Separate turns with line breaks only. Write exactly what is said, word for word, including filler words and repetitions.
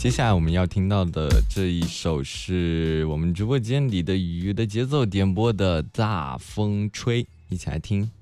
接下来我们要听到的这一首是我们直播间里的鱼的节奏点播的大风吹，一起来听。